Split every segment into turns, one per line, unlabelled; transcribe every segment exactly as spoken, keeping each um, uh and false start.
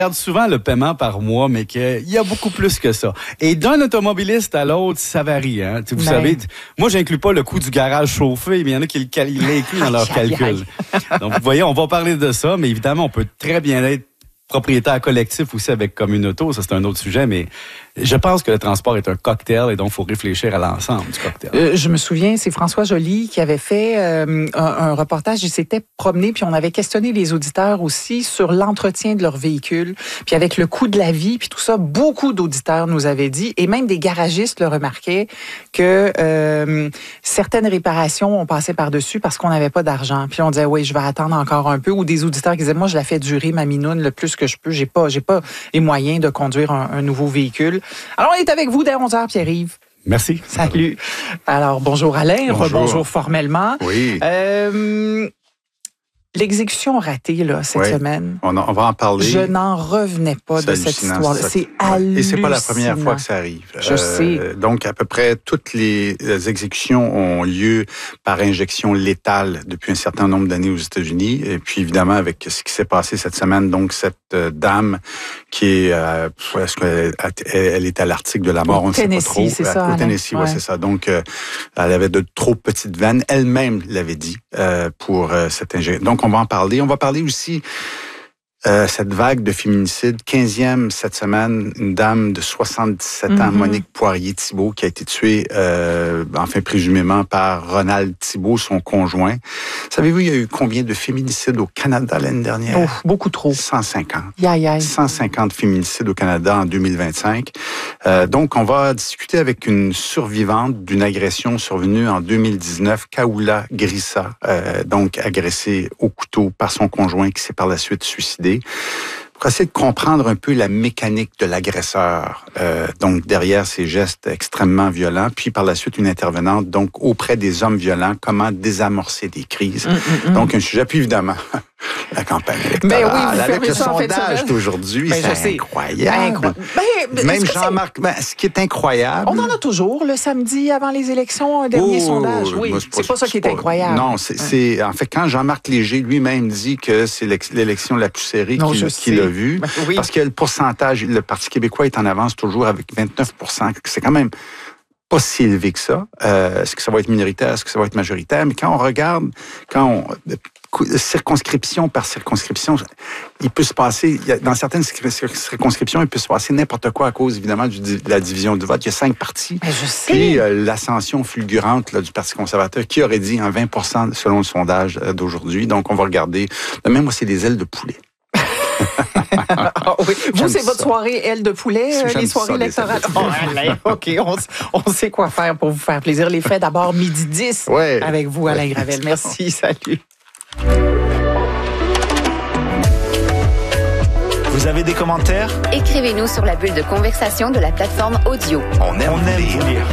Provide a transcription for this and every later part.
regarde souvent le paiement par mois, mais qu'il y a beaucoup plus que ça. Et d'un automobiliste à l'autre, ça varie. Hein? Vous ben. savez, moi, j'inclus pas le coût du garage chauffé, mais il y en a qui l'incluent dans leur calcul. Donc, vous voyez, on va parler de ça, mais évidemment, on peut très bien être propriétaire collectif aussi avec Communauto, ça c'est un autre sujet, mais je pense que le transport est un cocktail et donc il faut réfléchir à l'ensemble du cocktail.
Euh, je me souviens, c'est François Joly qui avait fait euh, un, un reportage, il s'était promené, puis on avait questionné les auditeurs aussi sur l'entretien de leur véhicule, puis avec le coût de la vie, puis tout ça, beaucoup d'auditeurs nous avaient dit, et même des garagistes le remarquaient, que euh, certaines réparations, on passait par-dessus parce qu'on n'avait pas d'argent. Puis on disait, oui, je vais attendre encore un peu, ou des auditeurs qui disaient, moi, je la fais durer, ma minoune, le plus que je peux, j'ai pas, j'ai pas les moyens de conduire un, un nouveau véhicule. Alors, on est avec vous dès onze heures, Pierre-Yves.
Merci.
Salut. Alors, bonjour Alain,
bonjour,
bonjour formellement.
Oui.
Euh, L'exécution ratée, là, cette
oui.
semaine.
On, on va en parler.
Je n'en revenais pas de cette histoire.
Ça.
C'est hallucinant.
Et c'est pas la première fois que ça arrive.
Je euh, sais.
Donc, à peu près toutes les, les exécutions ont lieu par injection létale depuis un certain nombre d'années aux États-Unis. Et puis, évidemment, avec ce qui s'est passé cette semaine, donc cette euh, dame qui est, euh, est-ce qu'elle elle est à l'article de la mort,
au
on ne sait pas trop.
C'est ça,
au Tennessee, ouais, ouais c'est ça. Donc, euh, elle avait de trop petites veines. Elle-même l'avait dit euh, pour euh, cette injection. Donc, on va en parler. On va parler aussi euh, cette vague de féminicide. quinzième cette semaine, une dame de soixante-dix-sept mm-hmm. ans, Monique Poirier-Thibault, qui a été tuée, euh, enfin présumément par Ronald Thibault, son conjoint. Savez-vous, il y a eu combien de féminicides au Canada l'année dernière?
Oh, beaucoup trop.
cent cinquante.
Yaï, yaï.
cent cinquante féminicides au Canada en deux mille vingt-cinq. Euh, donc, on va discuter avec une survivante d'une agression survenue en deux mille dix-neuf, Kaoula Grissa, euh, donc agressée au couteau par son conjoint qui s'est par la suite suicidé. Pour essayer de comprendre un peu la mécanique de l'agresseur, euh, donc derrière ces gestes extrêmement violents, puis par la suite une intervenante, donc auprès des hommes violents, comment désamorcer des crises. Mm, mm, donc un sujet, puis évidemment, la campagne électorale.
Ben oui,
avec le sondage d'aujourd'hui, ben, c'est incroyable. Incroyable. Ben, Même Jean-Marc, ben, ce qui est incroyable...
On en a toujours le samedi avant les élections, un dernier oh, sondage. Oui, c'est pas ça qui est pas, incroyable.
Non, c'est, c'est en fait quand Jean-Marc Léger lui-même dit que c'est l'élection la plus serrée qu'il, qu'il a vue, ben, oui. parce que le pourcentage, le Parti québécois est en avance toujours avec vingt-neuf pour cent. C'est quand même pas si élevé que ça. Euh, est-ce que ça va être minoritaire? Est-ce que ça va être majoritaire? Mais quand on regarde, quand on... circonscription par circonscription, il peut se passer, dans certaines circonscriptions, il peut se passer n'importe quoi à cause, évidemment, de la division du vote. Il y a cinq partis.
Je sais.
Puis euh, l'ascension fulgurante là, du Parti conservateur, qui aurait dit en vingt pour cent selon le sondage d'aujourd'hui. Donc, on va regarder. Même moi, c'est des ailes de poulet.
Ah, oui. Vous, c'est votre ça. soirée aile de poulet, euh, les soirées ça, électorales?
Oh,
Alain, OK, on, on sait quoi faire pour vous faire plaisir. Les faits d'abord midi dix
ouais.
avec vous, Alain ouais. Gravel. Merci, salut.
Vous avez des commentaires?
Écrivez-nous sur la bulle de conversation de la plateforme audio.
On aime, On aime lire. lire.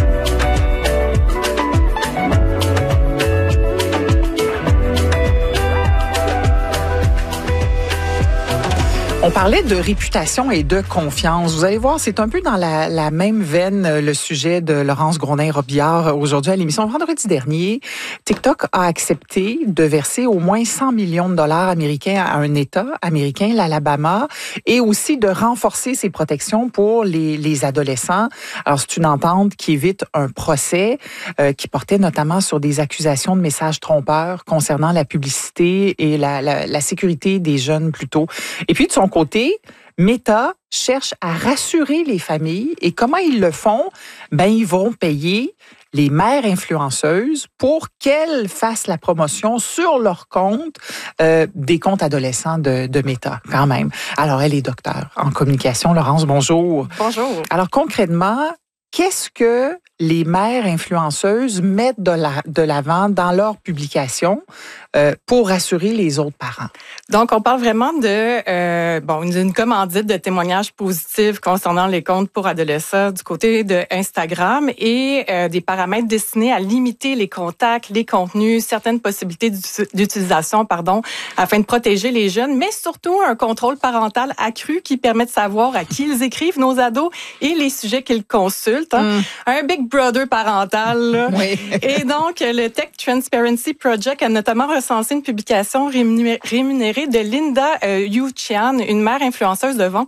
On parlait de réputation et de confiance. Vous allez voir, c'est un peu dans la, la même veine le sujet de Laurence Grondin-Robillard aujourd'hui à l'émission. Vendredi dernier, TikTok a accepté de verser au moins cent millions de dollars américains à un État américain, l'Alabama, et aussi de renforcer ses protections pour les, les adolescents. Alors, c'est une entente qui évite un procès euh, qui portait notamment sur des accusations de messages trompeurs concernant la publicité et la, la, la sécurité des jeunes plutôt. Et puis, de son côté, Meta cherche à rassurer les familles. Et comment ils le font? Ben, ils vont payer les mères influenceuses pour qu'elles fassent la promotion sur leur compte euh, des comptes adolescents de, de Meta, quand même. Alors, elle est docteure en communication. Laurence, bonjour.
Bonjour.
Alors, concrètement, qu'est-ce que les mères influenceuses mettent de, la, de l'avant dans leurs publications euh, pour rassurer les autres parents?
Donc, on parle vraiment de euh, bon d'une commandite de témoignages positifs concernant les comptes pour adolescents du côté de Instagram et euh, des paramètres destinés à limiter les contacts, les contenus, certaines possibilités d'utilisation, pardon, afin de protéger les jeunes, mais surtout un contrôle parental accru qui permet de savoir à qui ils écrivent, nos ados, et les sujets qu'ils consultent. Hein. Mm. Un big Big Brother parental. Là.
Oui.
Et donc, le Tech Transparency Project a notamment recensé une publication rémunérée de Linda euh, Yu Qian, une mère influenceuse de vente